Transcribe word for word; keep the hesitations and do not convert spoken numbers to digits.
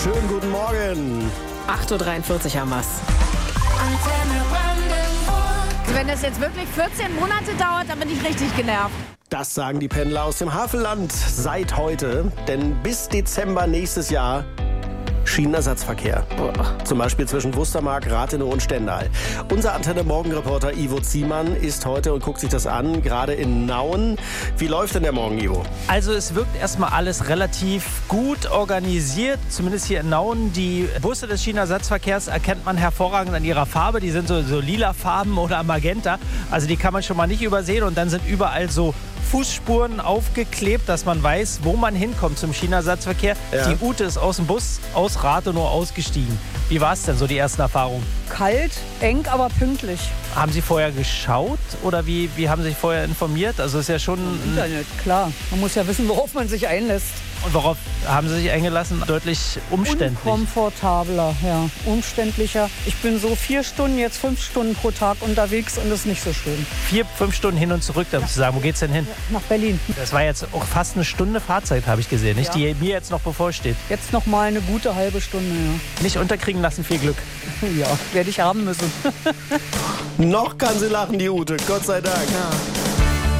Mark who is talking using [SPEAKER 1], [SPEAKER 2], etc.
[SPEAKER 1] Schönen guten Morgen.
[SPEAKER 2] acht Uhr dreiundvierzig haben wir's.
[SPEAKER 3] Wenn das jetzt wirklich vierzehn Monate dauert, dann bin ich richtig genervt.
[SPEAKER 1] Das sagen die Pendler aus dem Havelland seit heute. Denn bis Dezember nächstes Jahr Schienenersatzverkehr. Zum Beispiel zwischen Wustermark, Rathenow und Stendal. Unser Antenne-Morgen-Reporter Ivo Ziemann ist heute und guckt sich das an, gerade in Nauen. Wie läuft denn der Morgen, Ivo?
[SPEAKER 4] Also es wirkt erstmal alles relativ gut organisiert, zumindest hier in Nauen. Die Busse des Schienenersatzverkehrs erkennt man hervorragend an ihrer Farbe. Die sind so, so lila Farben oder magenta. Also die kann man schon mal nicht übersehen. Und dann sind überall so Fußspuren aufgeklebt, dass man weiß, wo man hinkommt zum Schienenersatzverkehr.
[SPEAKER 1] Ja.
[SPEAKER 4] Die Ute ist aus dem Bus aus Rathenow ausgestiegen. Wie war es denn so, die ersten Erfahrungen?
[SPEAKER 5] Kalt, eng, aber pünktlich.
[SPEAKER 4] Haben Sie vorher geschaut oder wie, wie haben Sie sich vorher informiert? Also ist ja schon...
[SPEAKER 5] Internet, klar. Man muss ja wissen, worauf man sich einlässt.
[SPEAKER 4] Und worauf haben Sie sich eingelassen? Deutlich umständlich.
[SPEAKER 5] Unkomfortabler, ja. Umständlicher. Ich bin so vier Stunden, jetzt fünf Stunden pro Tag unterwegs und das ist nicht so schön.
[SPEAKER 4] Vier, fünf Stunden hin und zurück, da ja. zu sagen, wo geht's denn hin?
[SPEAKER 5] Nach Berlin.
[SPEAKER 4] Das war jetzt auch fast eine Stunde Fahrzeit, habe ich gesehen, nicht?
[SPEAKER 5] Ja.
[SPEAKER 4] Die mir jetzt noch bevorsteht.
[SPEAKER 5] Jetzt noch mal eine gute halbe Stunde, ja.
[SPEAKER 4] Nicht unterkriegen lassen, viel Glück.
[SPEAKER 5] Ja, werde ich haben müssen.
[SPEAKER 1] Noch kann sie lachen, die Ute, Gott sei Dank.
[SPEAKER 2] Ja.